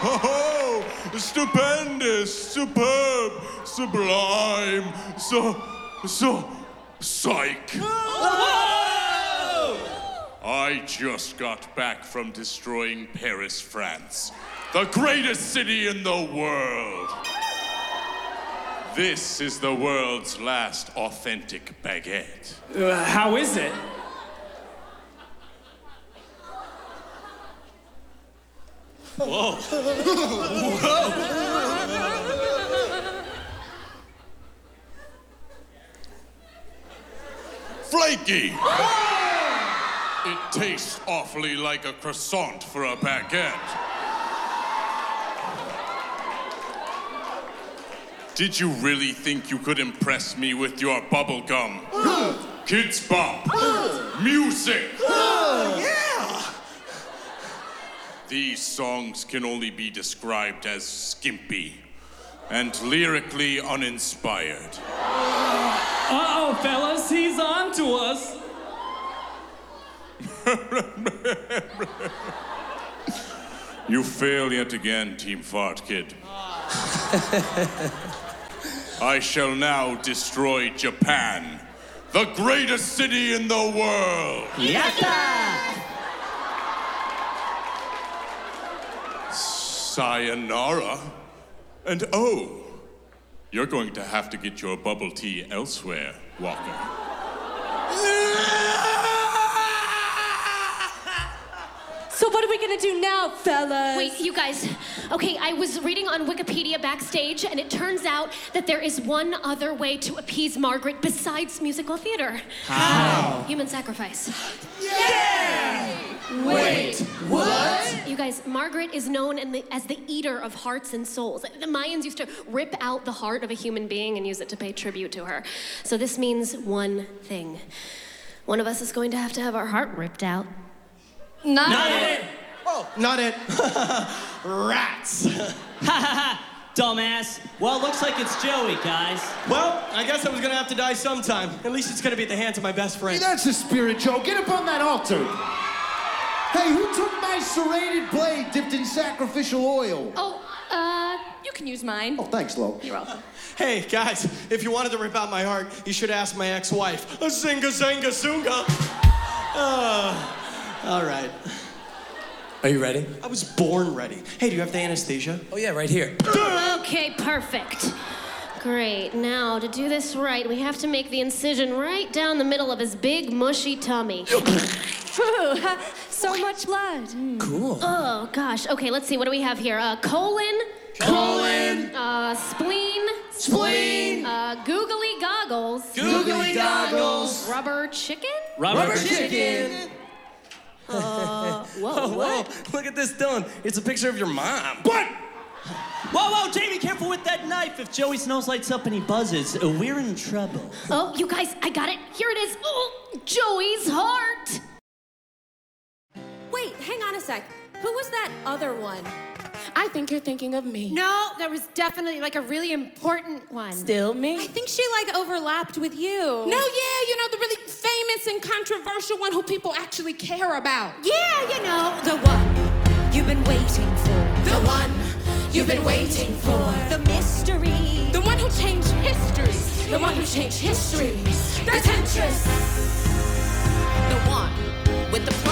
Oh, stupendous, superb, sublime, psych. I just got back from destroying Paris, France, the greatest city in the world. This is the world's last authentic baguette. How is it? Whoa. Flaky. It tastes awfully like a croissant for a baguette. Did you really think you could impress me with your bubble gum? Kids Bop. Music. Yeah! These songs can only be described as skimpy and lyrically uninspired. Uh-oh, fellas, he's on to us. You fail yet again, Team Fart Kid. I shall now destroy Japan, the greatest city in the world. Yatta! Sayonara. And oh, you're going to have to get your bubble tea elsewhere, Walker. So what are we gonna do now, fellas? Wait, you guys. Okay, I was reading on Wikipedia backstage, and it turns out that there is one other way to appease Margaret besides musical theater. How? Human sacrifice. Yeah! Wait, what? You guys, Margaret is known as the eater of hearts and souls. The Mayans used to rip out the heart of a human being and use it to pay tribute to her. So this means one thing. One of us is going to have our heart ripped out. Not it! Oh, not it. Rats. Ha ha ha! Dumbass. Well, looks like it's Joey, guys. Well, I guess I was gonna have to die sometime. At least it's gonna be at the hands of my best friend. Hey, that's the spirit, Joe. Get up on that altar. Hey, who took my serrated blade dipped in sacrificial oil? Oh, you can use mine. Oh, thanks, Lo. You're welcome. Hey, guys, if you wanted to rip out my heart, you should ask my ex-wife. A zinga zanga zunga. All right. Are you ready? I was born ready. Hey, do you have the anesthesia? Oh yeah, right here. Okay, perfect. Great. Now, to do this right, we have to make the incision right down the middle of his big, mushy tummy. Phew, so much blood. Cool. Oh, gosh. Okay, let's see. What do we have here? Colon. Spleen. Spleen. Googly goggles. Googly goggles. Rubber chicken? Rubber chicken. Whoa, look at this, Dylan. It's a picture of your mom. What? Whoa, Jamie, careful with that knife. If Joey's nose lights up and he buzzes, we're in trouble. Oh, you guys, I got it. Here it is. Oh, Joey's heart. Wait, hang on a sec. Who was that other one? I think you're thinking of me. No, there was definitely like a really important one. Still me? I think she like overlapped with you. No, yeah, you know, the really famous and controversial one who people actually care about. Yeah, you know, the one you've been waiting for. The one you've been waiting for. The mystery. The one who changed history. The one who changed history. The temptress. The one with the